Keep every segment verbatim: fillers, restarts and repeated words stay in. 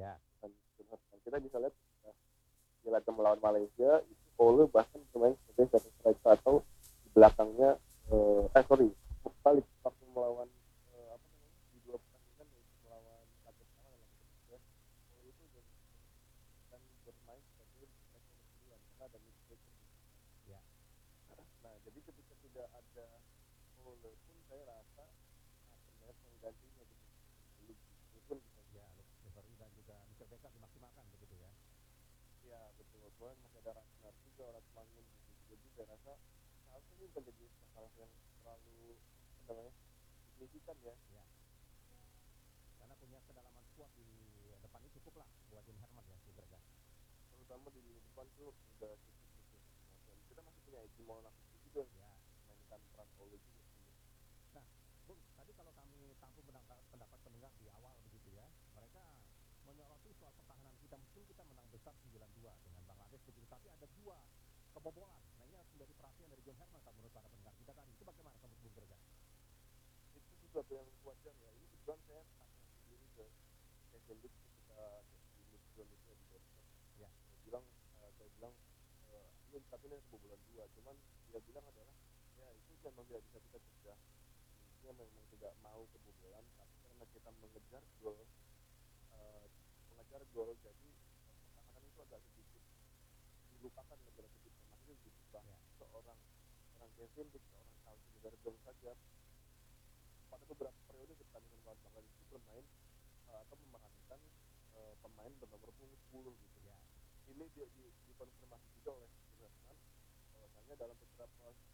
Ya. Dan, dan kita bisa lihat uh, di laga melawan Malaysia itu Ole bahkan bermain sebagai satu striker atau di belakangnya uh, eh sorry balik waktu melawan uh, apa namanya di dua pertandingan yaitu melawan laga pertama dan laga kedua Ole itu dan, dan bermain sebagai striker nomor sembilan karena ada midfielder di sana. Ya. Nah jadi ketika tidak ada Ole pun saya rasa akan banyak penggantinya gitu. Itu pun bisa ya Levery dan juga mister Beckham dimaksimalkan begitu ya. Ya betul, kemudian masih ada Ragnar juga, orang Mangun gitu. Jadi saya rasa seharusnya ini bukan jadi masalah yang terlalu apa namanya signifikan ya. Ya. Karena punya kedalaman squad di depan ini cukup lah buat Jim Herman ya, Bung Rega. Terutama di lini depan tuh udah cukup gitu. Dan kita masih punya Eki Maulana juga ya. mainkan peran Ole juga. Nah, Bung, tadi kalau kami tampung pendapat pendengar di awal begitu ya, mereka menyoroti soal pertahanan kita. Meskipun kita menang besar sembilan dua dengan Bangladesh begitu, tapi ada dua kebobolan. Nah, ini harus menjadi perhatian dari John Herman menurut para pendengar kita tadi. Itu bagaimana menurut Bung Rega? Itu sesuatu yang wajar ya. Ini kebetulan saya tanya sendiri ke Kevin Dick ketika di Newsroom itu di Dortmund. Ya. Saya bilang, uh, saya bilang uh, ini tapi ini kebobolan dua. Cuman dia bilang adalah ya itu memang tidak bisa kita cegah. Dia memang tidak mau kebobolan, tapi karena kita mengejar gol, uh, mengejar gol, jadi uh, pertahanan itu agak sedikit dilupakan negara sedikit. Makanya ditambah ya. seorang orang Kevin Dick, seorang Calvin Verdong saja pada beberapa periode pertandingan melawan Bangladesh itu bermain uh, atau memerankan uh, pemain bernomor punggung sepuluh gitu. Ya. Ini di, di, dikonfirmasi juga oleh Jerman bahwasanya dalam beberapa fase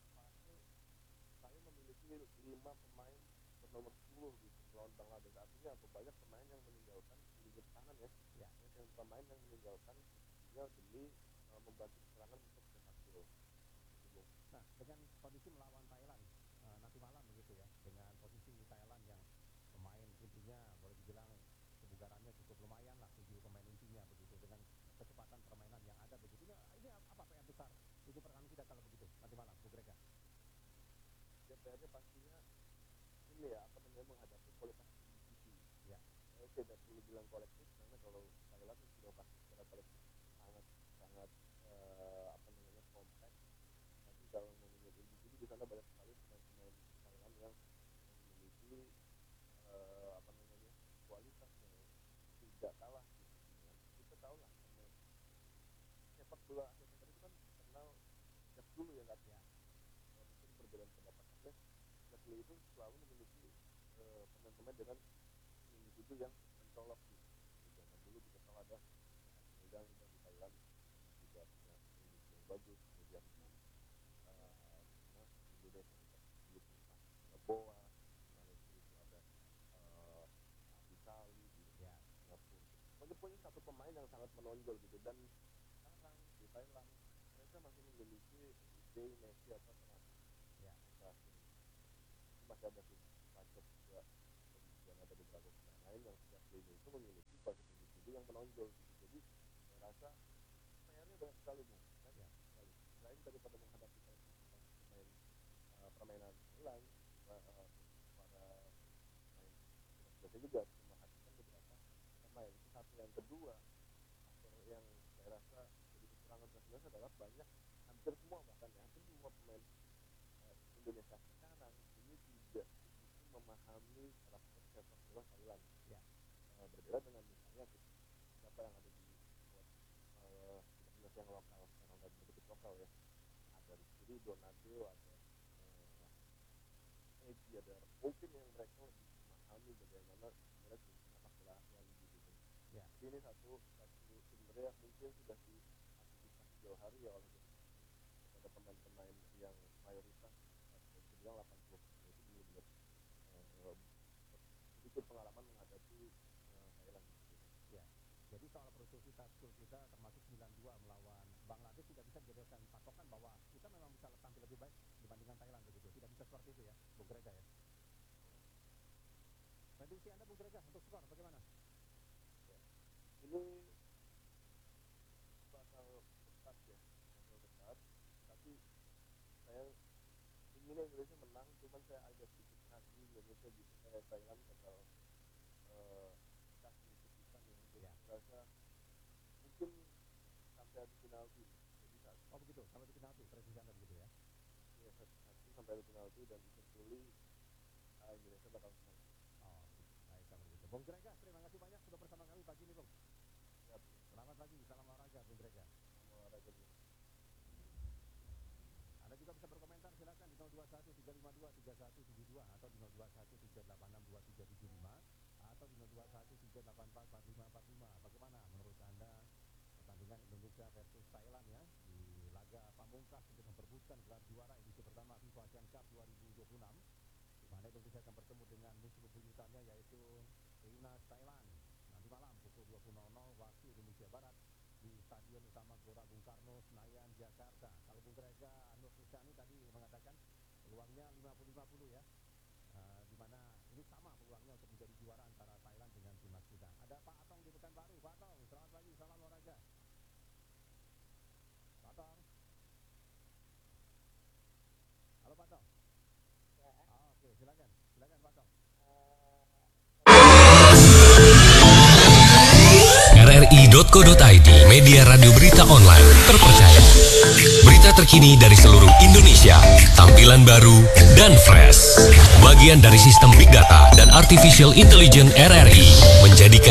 saya memiliki lima pemain bernomor sepuluh gitu melawan Bangladesh. Artinya apa? Banyak pemain yang meninggalkan di lini pertahanan ya. Ya. Banyak pemain yang meninggalkan dia demi uh, membantu serangan untuk mencetak gol. Nah, dengan kondisi melawan Thailand uh, nanti malam begitu ya, dengan posisi Thailand yang pemain intinya boleh dibilang kebugarannya cukup lumayan lah, tujuh pemain intinya begitu, dengan kecepatan permainan yang ada begitu. Ini, ini apa P R besar tujuh pertahanan kita kalau begitu nanti malam, Bung Rega? Ya P R-nya pastinya ini ya apa namanya menghadapi kualitas individu. Ya. Saya tidak perlu bilang kolektif karena kalau Thailand itu sudah pasti secara kolektif sangat sangat uh, apa namanya kompleks. Tapi kalau ngomongin individu di sana banyak sekali pemain-pemain Thailand yang memiliki uh, apa namanya kualitas yang tidak kalah gitu. Kita tahu lah pemain sepak bola Asia Tenggara itu kan terkenal sejak dulu ya nggak ya. Uh, mungkin perbedaan pendapat saja. Leslie itu selalu memiliki uh, pemain-pemain dengan individu yang mencolok gitu. Zaman dulu kita tahu ada Medan dari Thailand juga punya individu yang bagus. Kemudian di uh, Indonesia kita dulu punya Boa, Malaysia itu ada uh, Abi Sali di ya. Singapura. Pokoknya punya satu pemain yang sangat menonjol gitu. Dan sekarang di Thailand mereka masih memiliki Day Messi atau Terapi. Ya. Masih ada sih Pacet juga, kemudian ada beberapa pemain lain yang setiap game itu memiliki kualitas individu yang menonjol gitu. Jadi saya rasa P R-nya banyak sekali Bung, banyak ya. sekali. Selain daripada menghadapi pemain uh, permainan Thailand, uh, uh, para pemain biasanya juga memperhatikan beberapa pemain. Itu satu. Yang kedua, faktor yang saya rasa jadi kekurangan jelas adalah banyak, hampir semua bahkan ya, hampir semua pemain uh, Indonesia sekarang ini tidak begitu memahami karakter sepak bola Thailand. Ya. Uh, berbeda dengan misalnya siapa yang ada di squad uh, timnas yang lokal sekarang dan berbentuk lokal ya. Ada Rizky, Donado, ada uh, Egi, ada mungkin yang mereka lebih memahami bagaimana sebenarnya sepak bola ASEAN gitu. Ya. Ini satu satu sebenarnya mungkin sudah diantisipasi jauh hari ya oleh kepada pemain-pemain yang mayoritas bisa bilang delapan puluh persen itu benar-benar uh, sedikit pengalaman menghadapi uh, Thailand gitu. Ya. Jadi soal produktivitas skor kita termasuk sembilan dua melawan Bangladesh tidak bisa dijadikan patokan bahwa kita memang bisa tampil lebih baik dibandingkan Thailand begitu. Tidak bisa seperti itu ya, Bung Rega ya. Prediksi Anda Bung Rega untuk skor bagaimana? Ya. Ini bakal ketat ya, bakal ketat. Tapi saya inginnya Indonesia menang, cuman saya agak sedikit ragu Indonesia bisa eh, Thailand bakal uh, kasih kejutan yang Ya. rasa penalti. Jadi saat Oh begitu, sampai adu penalti, prediksi Anda begitu ya? ya satu satu sampai adu penalti dan eventually uh, Indonesia bakal menang. Oh, baik kalau begitu. Bung Gregas, terima kasih banyak sudah bersama kami pagi ini, Bung. Siap. Selamat pagi, salam olahraga, Bung Gregas. Sama olahraga dulu. Anda juga bisa berkomentar silakan di nol dua satu tiga lima dua tiga satu tujuh dua atau di nol dua satu tiga delapan enam dua tiga tujuh lima atau di nol dua satu tiga delapan empat empat lima empat lima. Bagaimana menurut Anda pertandingan Indonesia versus Thailand ya di laga pamungkas untuk memperebutkan gelar juara edisi pertama FIFA Asian Cup dua ribu dua puluh enam, di mana Indonesia akan bertemu dengan musuh bebuyutannya yaitu Timnas Thailand nanti malam pukul dua puluh waktu Indonesia Barat di Stadion Utama Gelora Bung Karno, Senayan, Jakarta. Kalau Bung Grega Nur Susyani tadi mengatakan peluangnya lima puluh lima puluh ya, uh, di mana ini sama peluangnya untuk menjadi juara antara Thailand dengan timnas kita. Ada Pak Atong di Pekanbaru. Pak Atong, selamat pagi, salam olahraga. Pak Atong. Halo Pak Atong. Ya. Oh, oke, okay. silakan, silakan Pak Atong. R R I titik co titik I D, media radio berita online terpercaya. Berita terkini dari seluruh Indonesia, tampilan baru dan fresh. Bagian dari sistem Big Data dan Artificial Intelligence R R I menjadikan